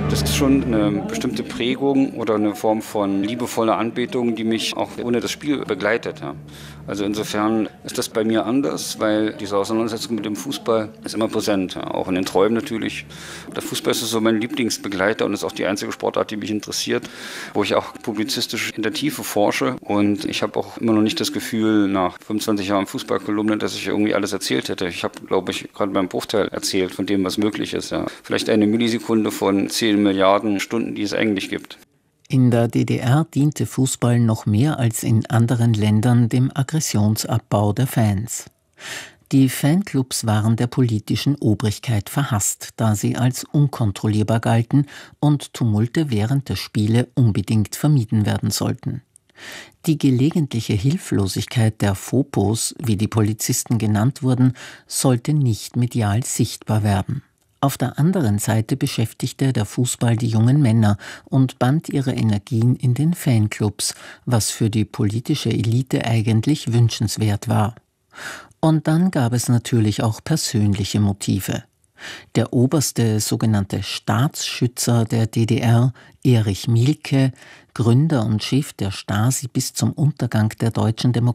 Das ist schon eine bestimmte Prägung oder eine Form von liebevoller Anbetung, die mich auch ohne das Spiel begleitet. Ja. Also insofern ist das bei mir anders, weil diese Auseinandersetzung mit dem Fußball ist immer präsent, ja. Auch in den Träumen natürlich. Der Fußball ist so mein Lieblingsbegleiter und ist auch die einzige Sportart, die mich interessiert, wo ich auch publizistisch in der Tiefe forsche. Und ich habe auch immer noch nicht das Gefühl, nach 25 Jahren Fußballkolumne, dass ich irgendwie alles erzählt hätte. Ich habe, glaube ich, gerade beim Bruchteil erzählt von dem, was möglich ist. Ja. Vielleicht eine Millisekunde von 10 Milliarden Stunden, die es eigentlich gibt. In der DDR diente Fußball noch mehr als in anderen Ländern dem Aggressionsabbau der Fans. Die Fanclubs waren der politischen Obrigkeit verhasst, da sie als unkontrollierbar galten und Tumulte während der Spiele unbedingt vermieden werden sollten. Die gelegentliche Hilflosigkeit der Fopos, wie die Polizisten genannt wurden, sollte nicht medial sichtbar werden. Auf der anderen Seite beschäftigte der Fußball die jungen Männer und band ihre Energien in den Fanclubs, was für die politische Elite eigentlich wünschenswert war. Und dann gab es natürlich auch persönliche Motive. Der oberste sogenannte Staatsschützer der DDR, Erich Mielke, Gründer und Chef der Stasi bis zum Untergang der Deutschen Demokratie,